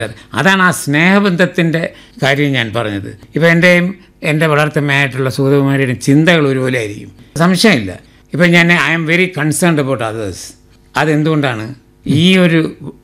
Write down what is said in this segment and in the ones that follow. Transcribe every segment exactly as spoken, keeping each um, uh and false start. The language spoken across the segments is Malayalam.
അതാണ് ആ സ്നേഹബന്ധത്തിൻ്റെ കാര്യം ഞാൻ പറഞ്ഞത്. ഇപ്പം എൻ്റെയും എൻ്റെ വളർത്തമ്മയായിട്ടുള്ള സൂതകുമാരിയുടെ ചിന്തകൾ ഒരുപോലെ ആയിരിക്കും, സംശയമില്ല. ഇപ്പം ഞാൻ I am very concerned about others. അതെന്തുകൊണ്ടാണ്? ഈ ഒരു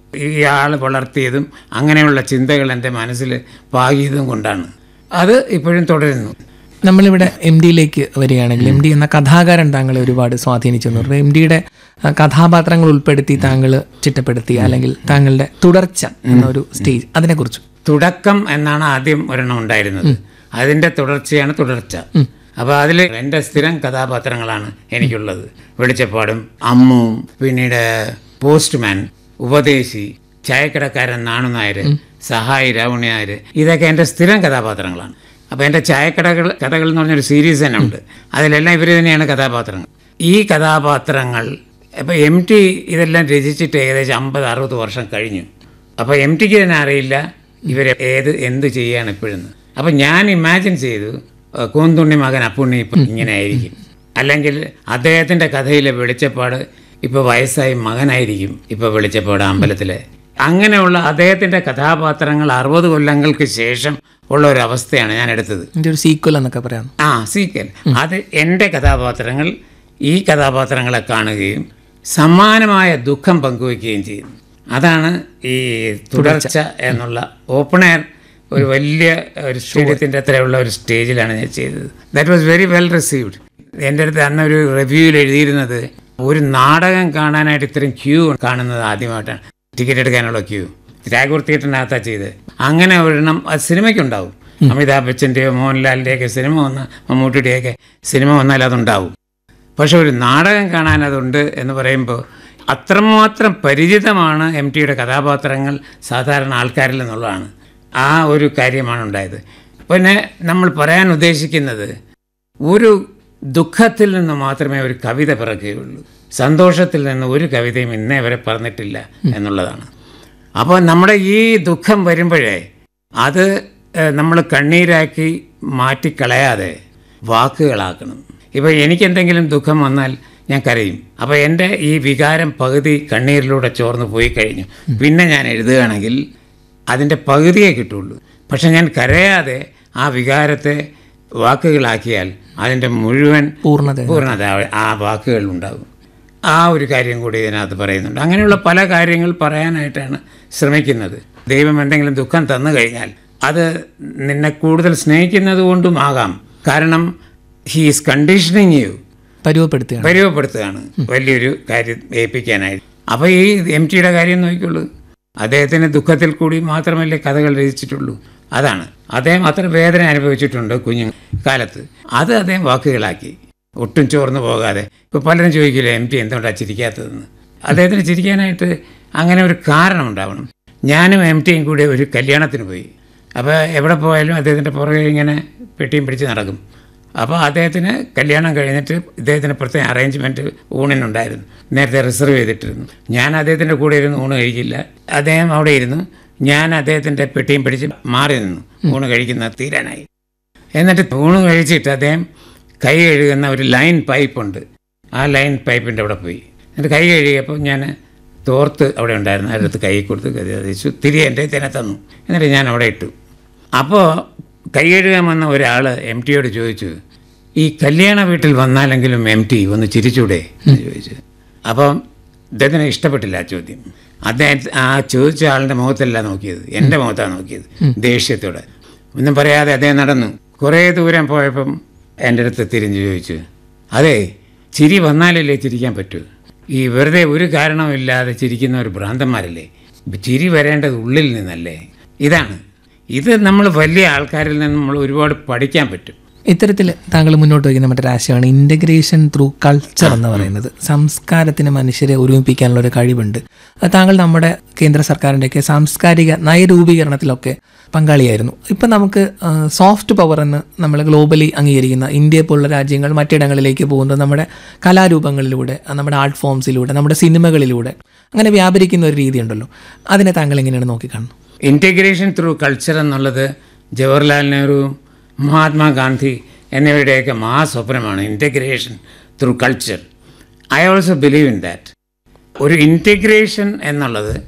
ഇയാൾ വളർത്തിയതും അങ്ങനെയുള്ള ചിന്തകൾ എൻ്റെ മനസ്സിൽ പാകിയതും കൊണ്ടാണ്. അത് ഇപ്പോഴും തുടരുന്നു. നമ്മളിവിടെ എം ഡിയിലേക്ക് വരികയാണെങ്കിൽ, എം ഡി എന്ന കഥാകാരൻ താങ്കളെ ഒരുപാട് സ്വാധീനിച്ചു എന്ന് പറഞ്ഞു. എം ഡിയുടെ കഥാപാത്രങ്ങൾ ഉൾപ്പെടുത്തി താങ്കൾ ചിട്ടപ്പെടുത്തി, അല്ലെങ്കിൽ താങ്കളുടെ തുടർച്ച എന്നൊരു സ്റ്റേജ്, അതിനെക്കുറിച്ച്. തുടക്കം എന്നാണ് ആദ്യം ഒരെണ്ണം ഉണ്ടായിരുന്നത്, അതിൻ്റെ തുടർച്ചയാണ് തുടർച്ച. അപ്പോൾ അതിൽ എൻ്റെ സ്ഥിരം കഥാപാത്രങ്ങളാണ് എനിക്കുള്ളത്. വെളിച്ചപ്പാടും അമ്മുവും, പിന്നീട് പോസ്റ്റ്മാൻ, ഉപദേശി, ചായക്കടക്കാരൻ നാണു നായർ, സഹായി രാവുണ്ണി നായർ, ഇതൊക്കെ എൻ്റെ സ്ഥിരം കഥാപാത്രങ്ങളാണ്. അപ്പോൾ എൻ്റെ ചായക്കടകൾ കഥകൾ എന്ന് പറഞ്ഞൊരു സീരീസ് തന്നെ ഉണ്ട്, അതിലെല്ലാം ഇവർ തന്നെയാണ് കഥാപാത്രങ്ങൾ. ഈ കഥാപാത്രങ്ങൾ ഇപ്പോൾ എം ടി ഇതെല്ലാം രചിച്ചിട്ട് ഏകദേശം അമ്പത് അറുപത് വർഷം കഴിഞ്ഞു. അപ്പോൾ എം ടിക്ക് തന്നെ അറിയില്ല ഇവരെ ഏത് എന്ത് ചെയ്യാണ് ഇപ്പോഴെന്ന്. അപ്പം ഞാൻ ഇമാജിൻ ചെയ്തു കൂന്തുണ്ണി മകൻ അപ്പുണ്ണി ഇപ്പം ഇങ്ങനെ ആയിരിക്കും, അല്ലെങ്കിൽ അദ്ദേഹത്തിൻ്റെ കഥയിലെ വെളിച്ചപ്പാട് ഇപ്പോൾ വയസ്സായി മകനായിരിക്കും ഇപ്പോൾ വെളിച്ചപ്പാട് അമ്പലത്തിലെ. അങ്ങനെയുള്ള അദ്ദേഹത്തിൻ്റെ കഥാപാത്രങ്ങൾ അറുപത് കൊല്ലങ്ങൾക്ക് ശേഷം ഉള്ള ഒരു അവസ്ഥയാണ് ഞാൻ എടുത്തത്. ഒരു സീക്വൽ എന്നൊക്കെ പറയാം. ആ സീക്വൽ. അത് എൻ്റെ കഥാപാത്രങ്ങൾ ഈ കഥാപാത്രങ്ങളെ കാണുകയും സമാനമായ ദുഃഖം പങ്കുവയ്ക്കുകയും ചെയ്യും. അതാണ് ഈ തുടർച്ച എന്നുള്ള ഓപ്പൺ എയർ ഒരു വലിയ ഒരു സ്റ്റേഡിയത്തിൻ്റെ അത്രയുള്ള ഒരു സ്റ്റേജിലാണ് ഞാൻ ചെയ്തത്. That was very well received. എൻ്റെ അടുത്ത് അന്നൊരു റിവ്യൂവിൽ എഴുതിയിരുന്നത്, ഒരു നാടകം കാണാനായിട്ട് ഇത്രയും ക്യൂ കാണുന്നത് ആദ്യമായിട്ടാണ്, ടിക്കറ്റ് എടുക്കാനുള്ള ക്യൂ. ടാഗോർ തിയേറ്ററിനകത്താണ് ചെയ്ത്. അങ്ങനെ ഒരെണ്ണം അത് സിനിമയ്ക്കുണ്ടാവും. അമിതാഭ് ബച്ചൻ്റെയോ മോഹൻലാലിൻ്റെയൊക്കെ സിനിമ വന്ന, മമ്മൂട്ടിയുടെയൊക്കെ സിനിമ വന്നാൽ അതുണ്ടാവും. പക്ഷെ ഒരു നാടകം കാണാൻ അതുണ്ട് എന്ന് പറയുമ്പോൾ അത്രമാത്രം പരിചിതമാണ് എം ടിയുടെ കഥാപാത്രങ്ങൾ സാധാരണ ആൾക്കാരിൽ നിന്നുള്ളതാണ്. ആ ഒരു കാര്യമാണ് ഉണ്ടായത്. പിന്നെ നമ്മൾ പറയാൻ ഉദ്ദേശിക്കുന്നത്, ഒരു ദുഃഖത്തിൽ നിന്ന് മാത്രമേ ഒരു കവിത പിറക്കുകയുള്ളൂ, സന്തോഷത്തിൽ നിന്ന് ഒരു കവിതയും ഇന്നേ വരെ പറഞ്ഞിട്ടില്ല എന്നുള്ളതാണ്. അപ്പോൾ നമ്മുടെ ഈ ദുഃഖം വരുമ്പോഴേ അത് നമ്മൾ കണ്ണീരാക്കി മാറ്റിക്കളയാതെ വാക്കുകളാക്കണം. ഇപ്പോൾ എനിക്കെന്തെങ്കിലും ദുഃഖം വന്നാൽ ഞാൻ കരയും. അപ്പോൾ എൻ്റെ ഈ വികാരം പകുതി കണ്ണീരിലൂടെ ചോർന്ന് പോയി കഴിഞ്ഞു. പിന്നെ ഞാൻ എഴുതുകയാണെങ്കിൽ അതിൻ്റെ പകുതിയേ കിട്ടുള്ളൂ. പക്ഷെ ഞാൻ കരയാതെ ആ വികാരത്തെ വാക്കുകളാക്കിയാൽ അതിൻ്റെ മുഴുവൻ പൂർണ്ണത പൂർണ്ണത ആ വാക്കുകളിലുണ്ടാകും. ആ ഒരു കാര്യം കൂടി ഇതിനകത്ത് പറയുന്നുണ്ട്. അങ്ങനെയുള്ള പല കാര്യങ്ങൾ പറയാനായിട്ടാണ് ശ്രമിക്കുന്നത്. ദൈവം എന്തെങ്കിലും ദുഃഖം തന്നു കഴിഞ്ഞാൽ അത് നിന്നെ കൂടുതൽ സ്നേഹിക്കുന്നത് കൊണ്ടുമാകാം. കാരണം ഹീ ഈസ് കണ്ടീഷനിങ് യു, പരുവപ്പെടുത്തുക പരുവപ്പെടുത്തുകയാണ് വലിയൊരു കാര്യം ഏൽപ്പിക്കാനായിട്ട്. അപ്പോൾ ഈ എം ടിയുടെ കാര്യം നോക്കിയുള്ളൂ, അദ്ദേഹത്തിന് ദുഃഖത്തിൽ കൂടി മാത്രമല്ലേ കഥകൾ രചിച്ചിട്ടുള്ളൂ. അതാണ് അദ്ദേഹം അത്ര വേദന അനുഭവിച്ചിട്ടുണ്ട് കുഞ്ഞു കാലത്ത്. അത് അദ്ദേഹം വാക്കുകളാക്കി, ഒട്ടും ചോർന്നു പോകാതെ. ഇപ്പോൾ പലരും ചോദിക്കില്ല എം ടി എന്തുകൊണ്ടാണ് ചിരിക്കാത്തതെന്ന്. അദ്ദേഹത്തിന് ചിരിക്കാനായിട്ട് അങ്ങനെ ഒരു കാരണം ഉണ്ടാവണം. ഞാനും എം ടിയും കൂടി ഒരു കല്യാണത്തിന് പോയി. അപ്പോൾ എവിടെ പോയാലും അദ്ദേഹത്തിൻ്റെ പുറകെ ഇങ്ങനെ പെട്ടിയും പിടിച്ച് നടക്കും. അപ്പോൾ അദ്ദേഹത്തിന് കല്യാണം കഴിഞ്ഞിട്ട് ഇദ്ദേഹത്തിന് പ്രത്യേക അറേഞ്ച്മെൻറ്റ് ഊണിനുണ്ടായിരുന്നു, നേരത്തെ റിസർവ് ചെയ്തിട്ടിരുന്നു. ഞാൻ അദ്ദേഹത്തിൻ്റെ കൂടെ ഇരുന്ന് ഊണ് കഴിക്കില്ല, അദ്ദേഹം അവിടെ ഇരുന്നു. ഞാൻ അദ്ദേഹത്തിൻ്റെ പെട്ടിയും പിടിച്ച് മാറി നിന്നു, ഊണ് കഴിക്കുന്ന തീരാനായി. എന്നിട്ട് ഊണ് കഴിച്ചിട്ട് അദ്ദേഹം കൈ കഴുകുന്ന ഒരു ലൈൻ പൈപ്പുണ്ട്, ആ ലൈൻ പൈപ്പിൻ്റെ അവിടെ പോയി. എന്നിട്ട് കൈ കഴുകിയപ്പോൾ ഞാൻ തോർത്ത് അവിടെ ഉണ്ടായിരുന്നു, അതിനകത്ത് കൈ കൊടുത്ത് കതിച്ചു തിരികെ എൻ്റെ തന്നെ തന്നു. എന്നിട്ട് ഞാൻ അവിടെ ഇട്ടു. അപ്പോൾ കൈ കഴുകാൻ വന്ന ഒരാൾ എം ടിയോട് ചോദിച്ചു, ഈ കല്യാണ വീട്ടിൽ വന്നാലെങ്കിലും എം ടി ഒന്ന് ചിരിച്ചൂടെ എന്ന് ചോദിച്ചു. അപ്പം അദ്ദേഹത്തിന് ഇഷ്ടപ്പെട്ടില്ല ആ ചോദ്യം. അദ്ദേഹം ആ ചോദിച്ച ആളിൻ്റെ മുഖത്തല്ല നോക്കിയത്, എൻ്റെ മുഖത്താണ് നോക്കിയത്, ദേഷ്യത്തോടെ. ഒന്നും പറയാതെ അദ്ദേഹം നടന്നു. കുറേ ദൂരം പോയപ്പം എൻ്റെ അടുത്ത് തിരിഞ്ഞ് ചോദിച്ചു, അതെ ചിരി വന്നാലല്ലേ ചിരിക്കാൻ പറ്റൂ, ഈ വെറുതെ ഒരു കാരണമില്ലാതെ ചിരിക്കുന്ന ഒരു ഭ്രാന്തന്മാരല്ലേ, ചിരി വരേണ്ടത് ഉള്ളിൽ നിന്നല്ലേ. ഇതാണ് ഇത് നമ്മൾ വലിയ ആൾക്കാരിൽ നിന്ന് നമ്മൾ ഒരുപാട് പഠിക്കാൻ പറ്റും. ഇത്തരത്തിൽ താങ്കൾ മുന്നോട്ട് വയ്ക്കുന്ന മറ്റൊരാശയമാണ് ഇൻ്റഗ്രേഷൻ ത്രൂ കൾച്ചർ എന്ന് പറയുന്നത്. സംസ്കാരത്തിന് മനുഷ്യരെ ഒരുമിപ്പിക്കാനുള്ള ഒരു കഴിവുണ്ട്. താങ്കൾ നമ്മുടെ കേന്ദ്ര സർക്കാരിൻ്റെയൊക്കെ സാംസ്കാരിക നയരൂപീകരണത്തിലൊക്കെ പങ്കാളിയായിരുന്നു. ഇപ്പം നമുക്ക് സോഫ്റ്റ് പവർ എന്ന് നമ്മൾ ഗ്ലോബലി അംഗീകരിക്കുന്ന ഇന്ത്യയെ പോലുള്ള രാജ്യങ്ങൾ മറ്റിടങ്ങളിലേക്ക് പോകുന്നത് നമ്മുടെ കലാരൂപങ്ങളിലൂടെ, നമ്മുടെ ആർട്ട് ഫോംസിലൂടെ, നമ്മുടെ സിനിമകളിലൂടെ അങ്ങനെ വ്യാപരിക്കുന്ന ഒരു രീതിയുണ്ടല്ലോ. അതിനെ താങ്കൾ എങ്ങനെയാണ് നോക്കിക്കാണുന്നത്? ഇൻ്റഗ്രേഷൻ ത്രൂ കൾച്ചർ എന്നുള്ളത് Jawaharlal Nehru, Mahatma Gandhi എന്നിവരുടെയൊക്കെ മഹാസ്വപ്നമാണ്, integration through culture. I also believe in that. ഒരു ഇൻ്റഗ്രേഷൻ എന്നുള്ളത്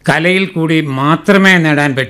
കലയിൽ കൂടി മാത്രമേ നേടാൻ പറ്റൂ.